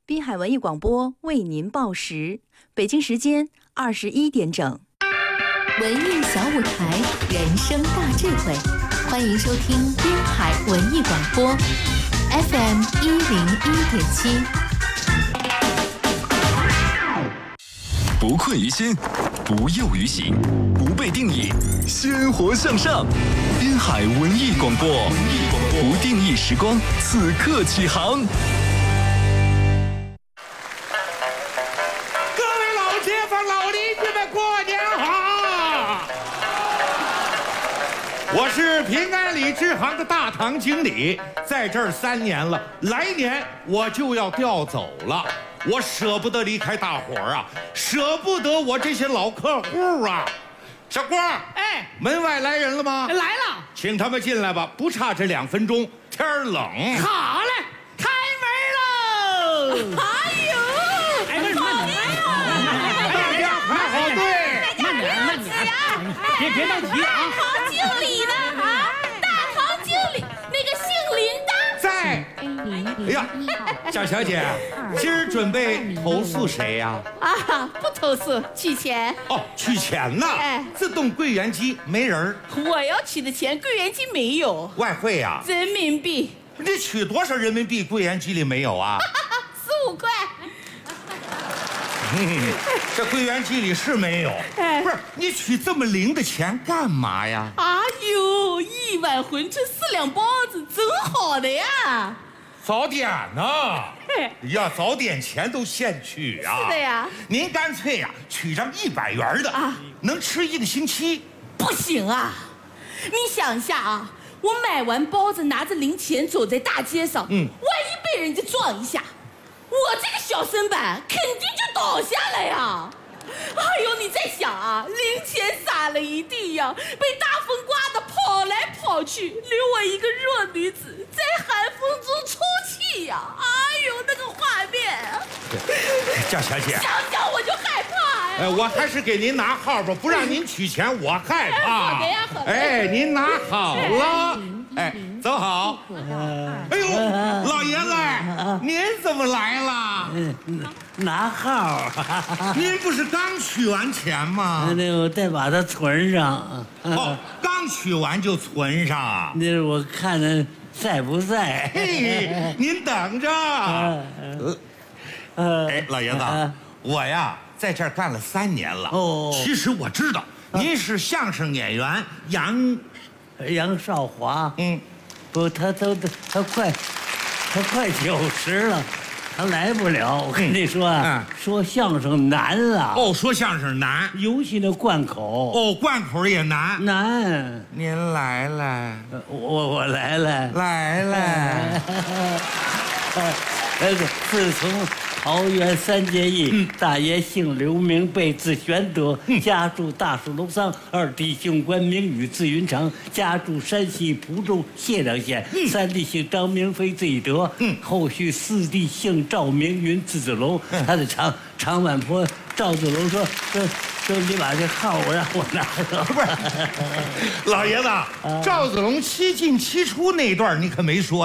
滨海文艺广播为您报时，北京时间21点整。 文艺小舞台，人生大智慧，欢迎收听滨海文艺广播 FM 101.7。 不困于心，不囿于行，不被定义，鲜活向上。滨海文艺广播，不定义时光，此刻起航。 各位老街坊、老邻居们，过年好！我是平安里支行的大堂经理，在这儿3年了，来年我就要调走了。我舍不得离开大伙儿啊，舍不得我这些老客户啊。小郭， 哎， 门外来人了吗？ 来了， 请他们进来吧，不差这2分钟。天儿冷。 好嘞，开门喽！ 哎呦， 哎，慢点， 大家排好队。 慢点，别着急啊！ 大堂经理呢？啊，大堂经理，那个姓林的在。哎呀，蒋小姐，今儿准备投诉谁呀？ 啊，不投诉，取钱。 哦，取钱呢？ 哎， 自动柜员机没人儿。 我要取的钱，柜员机没有。 外汇呀？ 人民币。 你取多少人民币？柜员机里没有啊 ？15块。 这柜员机里是没有。 哎， 不是，你取这么零的钱干嘛呀？ 哎呦，1碗馄饨4两包子，真好的呀！ 早点呢？呀，早点钱都现取啊！ 是的呀。 您干脆呀，取张100元的啊，能吃1个星期。 不行啊！你想一下啊，我买完包子拿着零钱走在大街上，万一被人家撞一下，我这个小身板肯定就倒下了呀！哎呦，你再想啊，零钱撒了一地呀，被大风刮得跑来跑去，留我一个弱女子在寒风中抽泣呀！哎呦，那个画面啊！ 蒋小姐， 想想我就害怕呀！ 我还是给您拿号吧，不让您取钱，我害怕。 好的呀，好的。 哎，您拿好了。哎，走好。哎呦，老爷子，您怎么来了？ 拿号。 您不是刚取完钱吗？ 那我再把它存上。 哦，刚取完就存上啊？ 那我看看在不在。 嘿，您等着。哎，老爷子，我呀在这儿干了3年了。哦，其实我知道您是相声演员杨少华。不，他快90了，他来不了。我跟你说啊，说相声难啊。 哦，说相声难， 尤其那贯口。 哦，贯口也难。 难。 您来了。 我来了。 来了。 自从桃园3结义，大爷姓刘，名备，字玄德，家住大树楼桑；二弟姓关，名羽，字云长，家住山西蒲州解良县；三弟姓张，名飞，字翼德。后续4弟姓赵，名云，字子龙。他的长坂坡赵子龙说你把这号我让我拿着。 不是，老爷子，赵子龙7进7出那段你可没说。